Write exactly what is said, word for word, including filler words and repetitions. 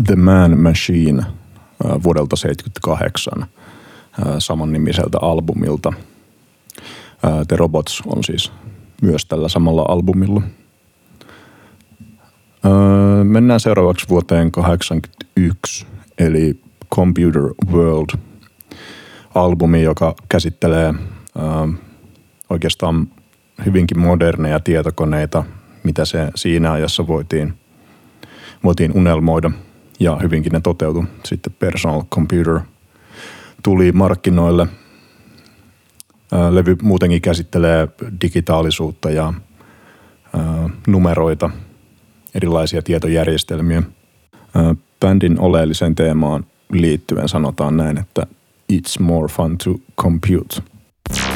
The Man Machine vuodelta seitsemänkymmentäkahdeksan samannimiseltä albumilta. The Robots on siis myös tällä samalla albumilla. Mennään seuraavaksi vuoteen kahdeksankymmentäyksi, eli Computer World-albumi, joka käsittelee oikeastaan hyvinkin moderneja tietokoneita, mitä se siinä ajassa voitiin, voitiin unelmoida, ja hyvinkin ne toteutui. Sitten Personal Computer tuli markkinoille. Levy muutenkin käsittelee digitaalisuutta ja numeroita, erilaisia tietojärjestelmiä. Bändin oleelliseen teemaan liittyen sanotaan näin, että it's more fun to compute.